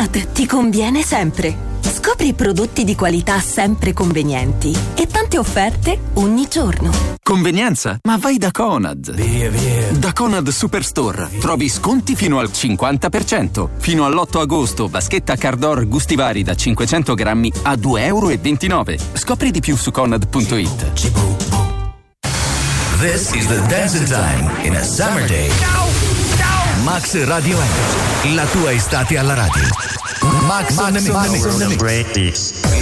Conad ti conviene sempre. Scopri prodotti di qualità sempre convenienti e tante offerte ogni giorno. Convenienza? Ma vai da Conad. Via. Da Conad Superstore trovi sconti fino al 50%. Fino all'8 agosto vaschetta Cardor gusti vari da 500 grammi a €2,29. Scopri di più su Conad.it. This is the dancing time in a summer day. Max Radio Energy, la tua estate alla radio. Max on the mix.